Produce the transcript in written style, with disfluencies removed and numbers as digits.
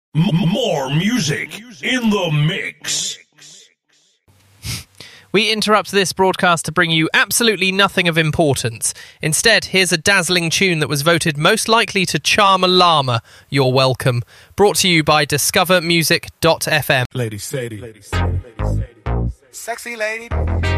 More music in the mix. We interrupt this broadcast to bring you absolutely nothing of importance. Instead, here's a dazzling tune that was voted most likely to charm a llama. You're welcome. Brought to you by discovermusic.fm. Lady Sadie. Sexy lady.